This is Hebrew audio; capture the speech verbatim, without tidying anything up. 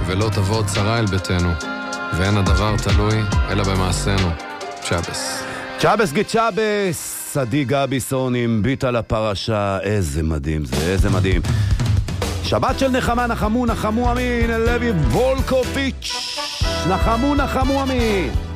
ולא תבוא צרה אל ביתנו, ואין הדבר תלוי אלא במעשינו. צ'אבס. צ'אבס גצ'אבס, סדי גביסון עם ביט על הפרשה, איזה מדהים זה, איזה מדהים. שבת של נחמה, נחמו, נחמו אמין, לוי וולקוביץ', נחמו, נחמו אמין.